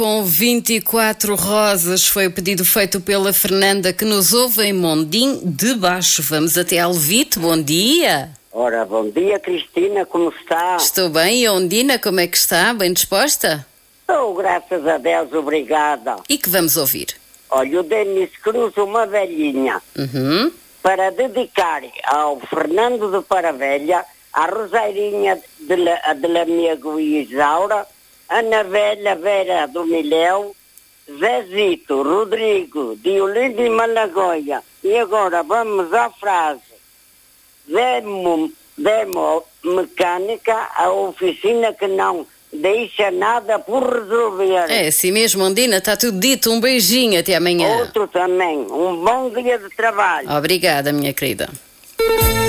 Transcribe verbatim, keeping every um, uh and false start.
Com vinte e quatro rosas foi o pedido feito pela Fernanda, que nos ouve em Mondim de Baixo. Vamos até Alvite. Bom dia. Ora, bom dia, Cristina, como está? Estou bem. E a Ondina, como é que está? Bem disposta? Estou, graças a Deus, obrigada. E que vamos ouvir? Olha, o Denis Cruz, uma velhinha, Uhum. para dedicar ao Fernando de Paravelha, à Roseirinha de la, de Lamego e Isaura, Ana Velha Vera do Milhão, Zezito, Rodrigo, Diolindo e Malagoia. E agora vamos à frase. Demo, demo mecânica, a oficina que não deixa nada por resolver. É assim mesmo, Ondina, está tudo dito. Um beijinho, até amanhã. Outro também. Um bom dia de trabalho. Obrigada, minha querida.